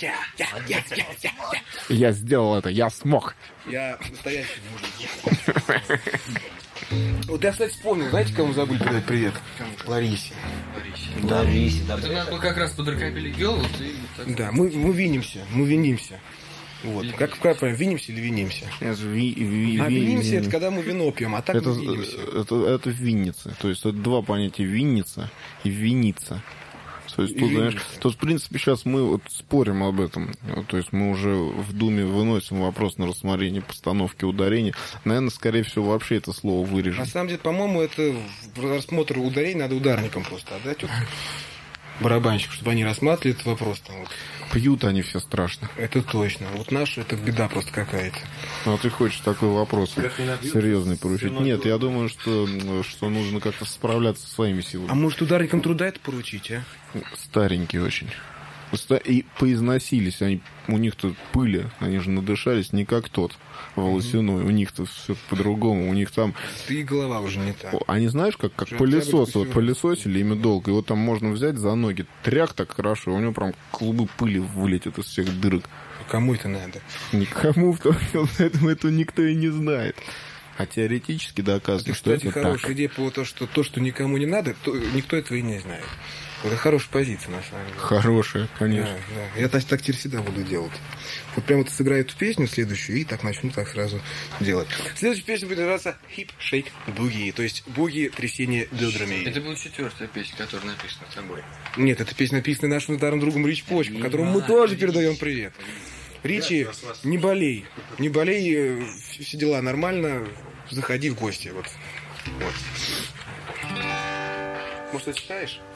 Я сделал это, я смог. Я настоящий мужик. Вот я, кстати, вспомнил, знаете, кому забыли передать привет? Ларисе. Да, Ларисе, да. Это надо было как раз под рокобили гел, вот и так. Да, мы винимся. Вот. Как правильно, винимся или винимся? Винимся — это когда мы вино пьем, а так Это, мы винимся. это винница. То есть это два понятия: винница и винница. То есть тут, знаешь, тут, в принципе, сейчас мы вот спорим об этом. То есть мы уже в Думе выносим вопрос на рассмотрение постановки ударений. Наверное, скорее всего, вообще это слово вырежем. На самом деле, по-моему, это в рассмотр ударений надо ударникам просто отдать. Вот, барабанщик, чтобы они рассматривали этот вопрос. Там, вот. Пьют они все страшно. Это точно. Вот наши — это беда просто какая-то. Ну, а ты хочешь такой вопрос серьезный поручить? Нет, я думаю, что нужно как-то справляться со своими силами. А может, ударникам труда это поручить, а? Старенькие очень. И поизносились. У них тут пыли, они же надышались не как тот волосяной. У них тут все по-другому. У них там... Ты и голова уже не так. Они, знаешь, как пылесос. Вот пылесосили ими долго. И вот там можно взять за ноги, тряк так хорошо, у него прям клубы пыли вылетят из всех дырок. Кому это надо? Никому, поэтому этого никто и не знает. А теоретически доказано, что это так. Хорошая идея по то, что никому не надо, никто этого и не знает. Это хорошая позиция, на самом деле. Хорошая, конечно. Да. Я так теперь всегда буду делать. Вот прямо вот сыграю эту песню следующую и так начну так сразу делать. Следующая песня будет называться Hip Shake Boogie, то есть буги трясение бедрами. Это была 4-я песня, которая написана тобой. Нет, эта песня написана нашим старым другом Рич Почку, которому мы тоже передаем привет. Ричи, не болей, все дела нормально, заходи в гости. Вот. Может, ты читаешь?